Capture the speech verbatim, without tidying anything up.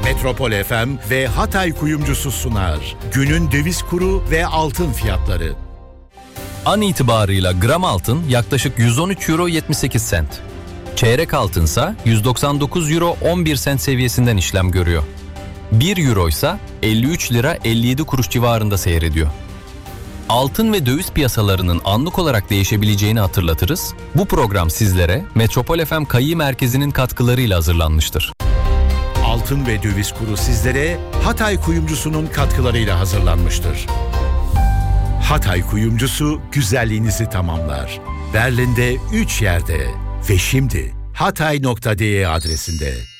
Metropol F M ve Hatay Kuyumcusu sunar. Günün döviz kuru ve altın fiyatları. An itibarıyla gram altın yaklaşık yüz on üç euro yetmiş sekiz sent. Çeyrek altınsa yüz doksan dokuz euro on bir sent seviyesinden işlem görüyor. bir euro ise elli üç lira elli yedi kuruş civarında seyrediyor. Altın ve döviz piyasalarının anlık olarak değişebileceğini hatırlatırız. Bu program sizlere Metropol F M Kayı Merkezi'nin katkılarıyla hazırlanmıştır. Altın ve döviz kuru sizlere Hatay Kuyumcusu'nun katkılarıyla hazırlanmıştır. Hatay Kuyumcusu güzelliğinizi tamamlar. Berlin'de üç yerde ve şimdi hatay nokta de adresinde.